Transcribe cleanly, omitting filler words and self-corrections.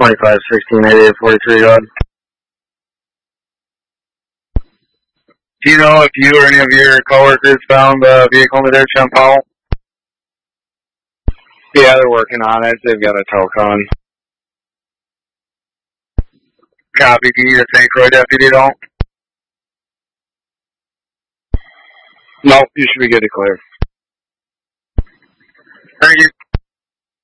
25168843, go ahead. Do you know if you or any of your coworkers found the vehicle under there, Sean Powell? Yeah, they're working on it. They've got a tow con. Copy. Do you need a St. Croix deputy at all? No, you should be good to clear. Thank you.